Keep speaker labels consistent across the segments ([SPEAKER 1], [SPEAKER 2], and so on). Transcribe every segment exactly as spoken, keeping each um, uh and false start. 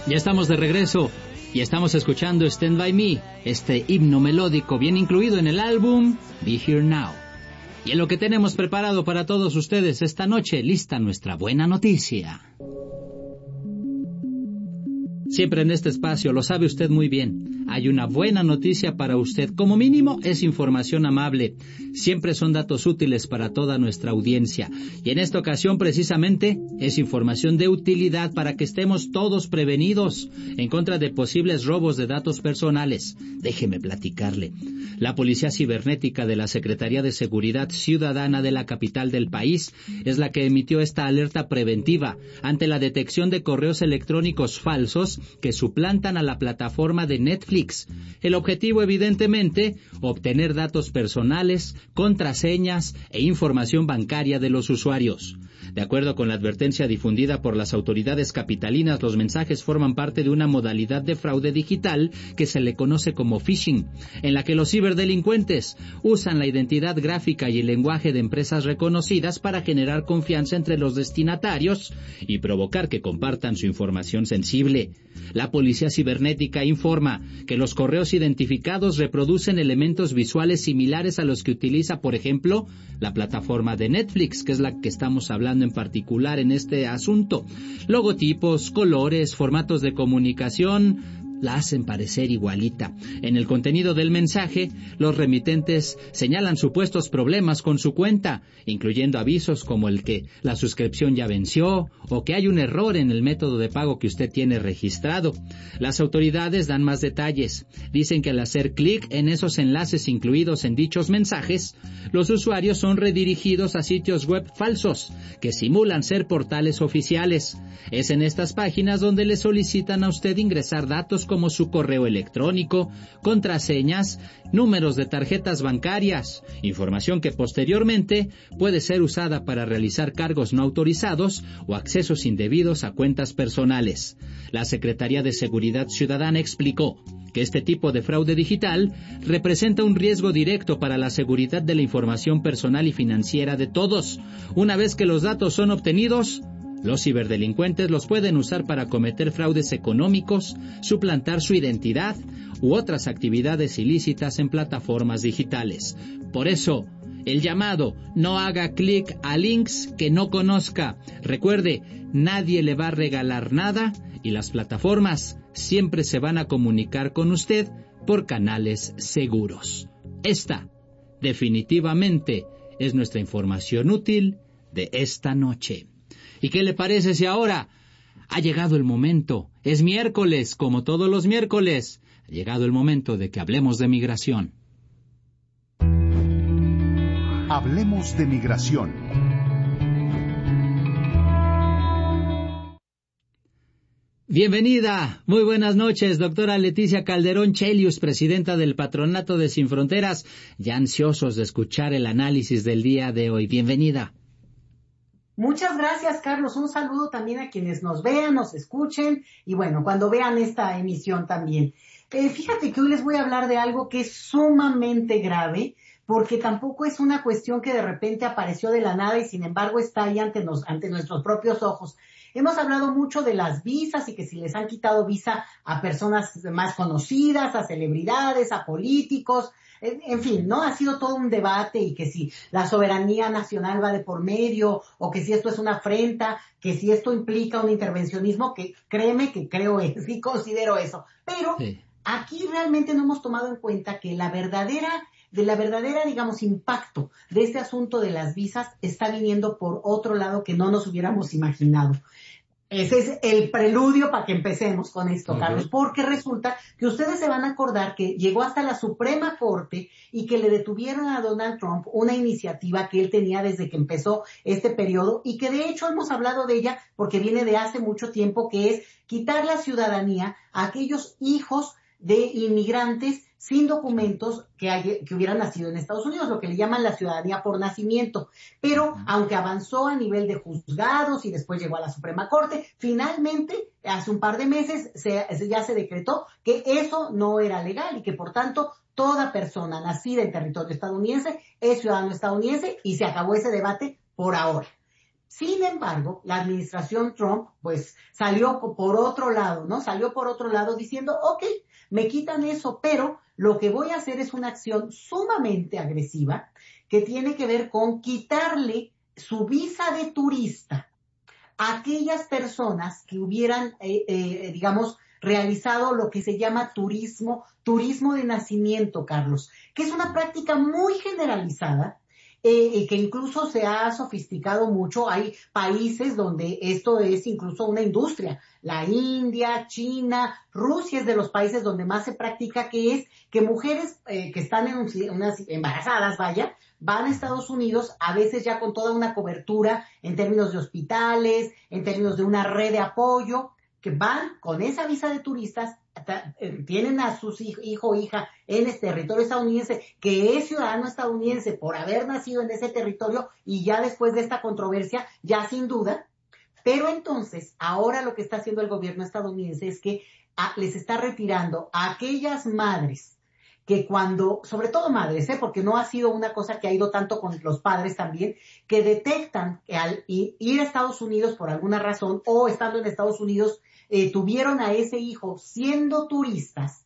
[SPEAKER 1] Ya estamos de regreso y estamos escuchando Stand By Me, este himno melódico bien incluido en el álbum Be Here Now. Y en lo que tenemos preparado para todos ustedes esta noche, lista nuestra buena noticia. Siempre en este espacio, lo sabe usted muy bien, hay una buena noticia para usted. Como mínimo, es información amable. Siempre son datos útiles para toda nuestra audiencia. Y en esta ocasión, precisamente, es información de utilidad para que estemos todos prevenidos en contra de posibles robos de datos personales. Déjeme platicarle. La Policía Cibernética de la Secretaría de Seguridad Ciudadana de la capital del país es la que emitió esta alerta preventiva ante la detección de correos electrónicos falsos que suplantan a la plataforma de Netflix. El objetivo, evidentemente, obtener datos personales, contraseñas e información bancaria de los usuarios. De acuerdo con la advertencia difundida por las autoridades capitalinas, los mensajes forman parte de una modalidad de fraude digital que se le conoce como phishing, en la que los ciberdelincuentes usan la identidad gráfica y el lenguaje de empresas reconocidas para generar confianza entre los destinatarios y provocar que compartan su información sensible. La Policía Cibernética informa que los correos identificados reproducen elementos visuales similares a los que utiliza, por ejemplo, la plataforma de Netflix, que es la que estamos hablando en particular en este asunto. Logotipos, colores, formatos de comunicación la hacen parecer igualita. En el contenido del mensaje, los remitentes señalan supuestos problemas con su cuenta, incluyendo avisos como el que la suscripción ya venció o que hay un error en el método de pago que usted tiene registrado. Las autoridades dan más detalles. Dicen que al hacer clic en esos enlaces incluidos en dichos mensajes, los usuarios son redirigidos a sitios web falsos que simulan ser portales oficiales. Es en estas páginas donde le solicitan a usted ingresar datos como su correo electrónico, contraseñas, números de tarjetas bancarias, información que posteriormente puede ser usada para realizar cargos no autorizados o accesos indebidos a cuentas personales. La Secretaría de Seguridad Ciudadana explicó que este tipo de fraude digital representa un riesgo directo para la seguridad de la información personal y financiera de todos. Una vez que los datos son obtenidos, los ciberdelincuentes los pueden usar para cometer fraudes económicos, suplantar su identidad u otras actividades ilícitas en plataformas digitales. Por eso, el llamado: no haga clic a links que no conozca. Recuerde, nadie le va a regalar nada y las plataformas siempre se van a comunicar con usted por canales seguros. Esta, definitivamente, es nuestra información útil de esta noche. ¿Y qué le parece si ahora ha llegado el momento? Es miércoles, como todos los miércoles. Ha llegado el momento de que hablemos de migración.
[SPEAKER 2] Hablemos de migración.
[SPEAKER 1] Bienvenida, muy buenas noches, doctora Leticia Calderón Chelius, presidenta del Patronato de Sin Fronteras, ya ansiosos de escuchar el análisis del día de hoy. Bienvenida.
[SPEAKER 3] Muchas gracias, Carlos. Un saludo también a quienes nos vean, nos escuchen y bueno, cuando vean esta emisión también. Eh, fíjate que hoy les voy a hablar de algo que es sumamente grave, porque tampoco es una cuestión que de repente apareció de la nada y sin embargo está ahí ante, nos, ante nuestros propios ojos. Hemos hablado mucho de las visas y que si les han quitado visa a personas más conocidas, a celebridades, a políticos. En fin, ¿no? Ha sido todo un debate y que si la soberanía nacional va de por medio o que si esto es una afrenta, que si esto implica un intervencionismo, que créeme que creo eso, sí considero eso. Pero sí, aquí realmente no hemos tomado en cuenta que la verdadera, de la verdadera, digamos, impacto de este asunto de las visas está viniendo por otro lado que no nos hubiéramos imaginado. Ese es el preludio para que empecemos con esto, uh-huh. Carlos, porque resulta que ustedes se van a acordar que llegó hasta la Suprema Corte y que le detuvieron a Donald Trump una iniciativa que él tenía desde que empezó este periodo y que de hecho hemos hablado de ella porque viene de hace mucho tiempo, que es quitar la ciudadanía a aquellos hijos de inmigrantes sin documentos que, hay, que hubieran nacido en Estados Unidos, lo que le llaman la ciudadanía por nacimiento. Pero uh-huh. aunque avanzó a nivel de juzgados y después llegó a la Suprema Corte, finalmente, hace un par de meses, se, ya se decretó que eso no era legal y que, por tanto, toda persona nacida en territorio estadounidense es ciudadano estadounidense y se acabó ese debate por ahora. Sin embargo, la administración Trump, pues, salió por otro lado, ¿no? Salió por otro lado diciendo, ok, me quitan eso, pero lo que voy a hacer es una acción sumamente agresiva que tiene que ver con quitarle su visa de turista a aquellas personas que hubieran, eh, eh, digamos, realizado lo que se llama turismo, turismo de nacimiento, Carlos, que es una práctica muy generalizada, eh, que incluso se ha sofisticado mucho. Hay países donde esto es incluso una industria. La India, China, Rusia es de los países donde más se practica, que es que mujeres eh, que están en un, unas embarazadas, vaya, van a Estados Unidos, a veces ya con toda una cobertura en términos de hospitales, en términos de una red de apoyo, que van con esa visa de turistas, tienen a su hijo o hija en este territorio estadounidense, que es ciudadano estadounidense por haber nacido en ese territorio, y ya después de esta controversia, ya sin duda, pero entonces, ahora lo que está haciendo el gobierno estadounidense es que a, les está retirando a aquellas madres que cuando, sobre todo madres, ¿eh? Porque no ha sido una cosa que ha ido tanto con los padres también, que detectan que al ir a Estados Unidos por alguna razón, o estando en Estados Unidos, eh, tuvieron a ese hijo siendo turistas,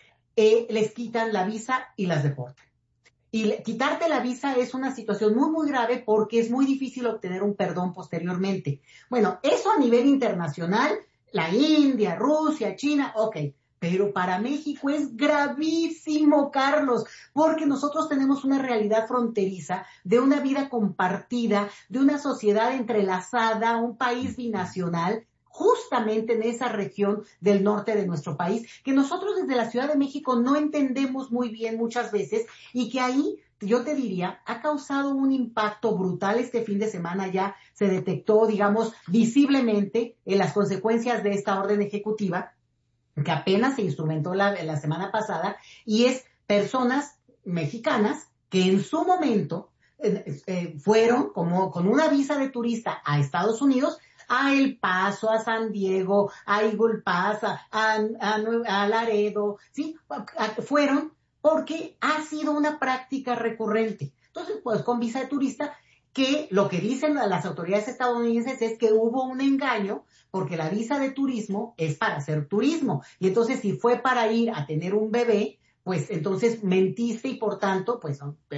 [SPEAKER 3] eh, les quitan la visa y las deportan. Y le, quitarte la visa es una situación muy, muy grave porque es muy difícil obtener un perdón posteriormente. Bueno, eso a nivel internacional, la India, Rusia, China, ok. Pero para México es gravísimo, Carlos, porque nosotros tenemos una realidad fronteriza de una vida compartida, de una sociedad entrelazada, un país binacional, justamente en esa región del norte de nuestro país, que nosotros desde la Ciudad de México no entendemos muy bien muchas veces, y que ahí, yo te diría, ha causado un impacto brutal. Este fin de semana ya se detectó, digamos, visiblemente en las consecuencias de esta orden ejecutiva, que apenas se instrumentó la, la semana pasada, y es personas mexicanas que en su momento eh, eh, fueron como con una visa de turista a Estados Unidos, a El Paso, a San Diego, a Eagle Pass, a, a, a Laredo, ¿sí? Fueron porque ha sido una práctica recurrente. Entonces, pues con visa de turista, que lo que dicen las autoridades estadounidenses es que hubo un engaño, porque la visa de turismo es para hacer turismo. Y entonces, si fue para ir a tener un bebé, pues entonces mentiste y por tanto, pues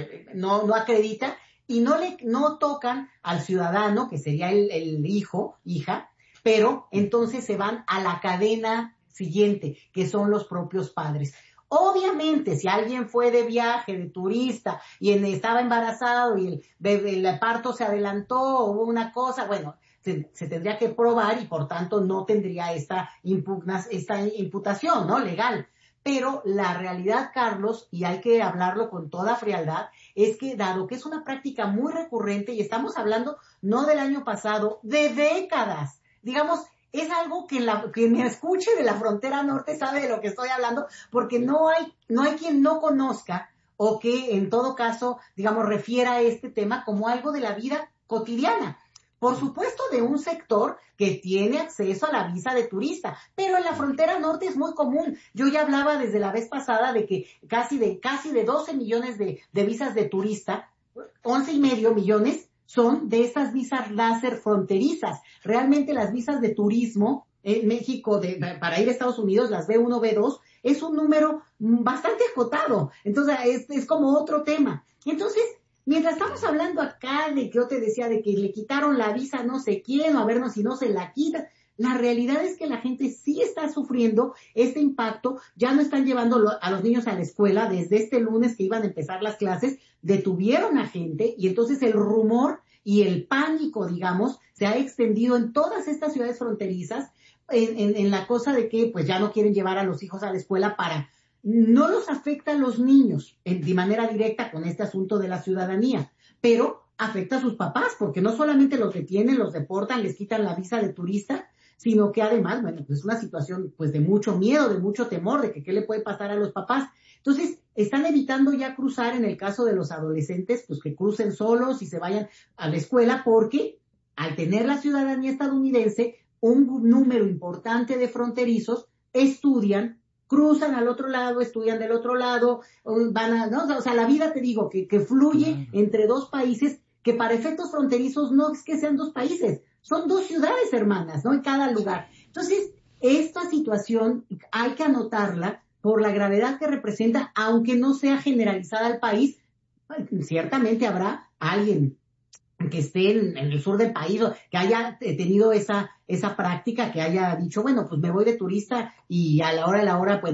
[SPEAKER 3] no, no acredita. Y no le no tocan al ciudadano, que sería el, el hijo, hija, pero entonces se van a la cadena siguiente, que son los propios padres. Obviamente, si alguien fue de viaje, de turista, y en, estaba embarazado y el, bebé, el parto se adelantó, hubo una cosa, bueno, se, se tendría que probar y por tanto no tendría esta, impugna, esta imputación, ¿no? Legal. Pero la realidad, Carlos, y hay que hablarlo con toda frialdad, es que dado que es una práctica muy recurrente, y estamos hablando no del año pasado, de décadas, digamos, es algo que la, que me escuche de la frontera norte sabe de lo que estoy hablando, porque no hay, no hay quien no conozca o que en todo caso, digamos, refiera a este tema como algo de la vida cotidiana. Por supuesto, de un sector que tiene acceso a la visa de turista, pero en la frontera norte es muy común. Yo ya hablaba desde la vez pasada de que casi de, casi de doce millones de, de visas de turista, once y medio millones son de estas visas láser fronterizas. Realmente las visas de turismo en México de, para ir a Estados Unidos, las B uno, B dos, es un número bastante acotado. Entonces, es, es como otro tema. Entonces, mientras estamos hablando acá de que yo te decía de que le quitaron la visa a no sé quién, o a vernos si no se la quitan, la realidad es que la gente sí está sufriendo este impacto. Ya no están llevando a los niños a la escuela. Desde este lunes que iban a empezar las clases, detuvieron a gente, y entonces el rumor y el pánico, digamos, se ha extendido en todas estas ciudades fronterizas, en, en, en la cosa de que pues ya no quieren llevar a los hijos a la escuela para... No los afecta a los niños en, de manera directa con este asunto de la ciudadanía, pero afecta a sus papás, porque no solamente los detienen, los deportan, les quitan la visa de turista, sino que además, bueno, pues es una situación pues de mucho miedo, de mucho temor, de que qué le puede pasar a los papás. Entonces, están evitando ya cruzar, en el caso de los adolescentes, pues que crucen solos y se vayan a la escuela, porque al tener la ciudadanía estadounidense, un número importante de fronterizos estudian, cruzan al otro lado, estudian del otro lado, van a, ¿no? O sea, la vida, te digo, que, que fluye entre dos países que para efectos fronterizos no es que sean dos países, son dos ciudades hermanas, ¿no? En cada lugar. Entonces, esta situación hay que anotarla por la gravedad que representa, aunque no sea generalizada al país. Ciertamente habrá alguien que esté en, en el sur del país o que haya tenido esa, esa práctica, que haya dicho, bueno, pues me voy de turista y a la hora de la hora, pues